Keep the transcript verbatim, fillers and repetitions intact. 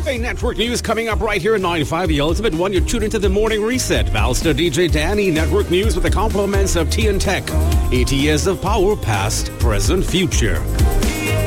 Hey, network news coming up right here at ninety-five, The Ultimate One. You're tuned into the Morning Reset. Valsta D J Danny, network news with the compliments of T N Tech. eighty years of power, past, present, future.